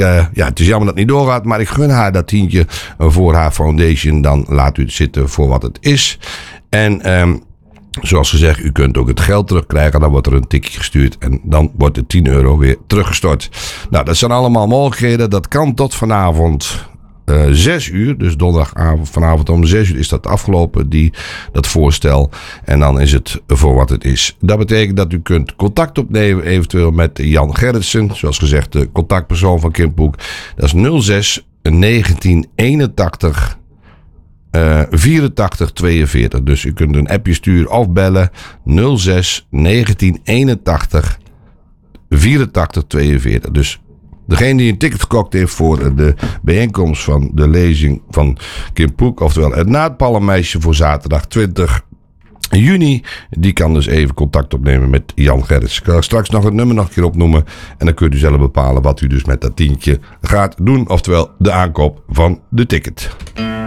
het is jammer dat het niet doorgaat, maar ik gun haar dat tientje voor haar foundation. Dan laat u het zitten voor wat het is. En zoals gezegd, u kunt ook het geld terugkrijgen. Dan wordt er een tikje gestuurd en dan wordt de €10 weer teruggestort. Nou, dat zijn allemaal mogelijkheden. Dat kan tot vanavond 6 uur. Dus donderdagavond vanavond om 6 uur is dat afgelopen, dat voorstel. En dan is het voor wat het is. Dat betekent dat u kunt contact opnemen eventueel met Jan Gerritsen. Zoals gezegd, de contactpersoon van Kim Poek. Dat is 06 1981 84 42. Dus u kunt een appje sturen of bellen 06 1981 84 42. Dus degene die een ticket gekocht heeft voor de bijeenkomst van de lezing van Kim Poek, oftewel het Naadpallenmeisje voor zaterdag 20 juni, die kan dus even contact opnemen met Jan Gerrits. Ik ga straks nog het nummer nog een keer opnoemen en dan kunt u zelf bepalen wat u dus met dat tientje gaat doen, oftewel de aankoop van de ticket.